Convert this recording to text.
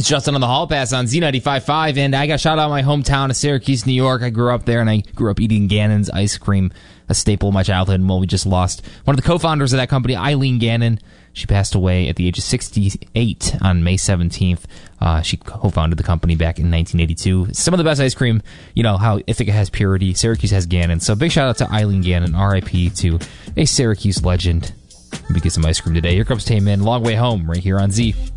It's Justin on the Hall Pass on Z95.5, and I got shout out my hometown of Syracuse, New York. I grew up there, and I grew up eating Gannon's ice cream, a staple of my childhood. And we just lost one of the co-founders of that company, Eileen Gannon. She passed away at the age of 68 on May 17th. She co-founded the company back in 1982. Some of the best ice cream, how Ithaca has Purity, Syracuse has Gannon. So big shout out to Eileen Gannon, R.I.P. to a Syracuse legend. We get some ice cream today. Here comes Tame In, Long Way Home, right here on Z.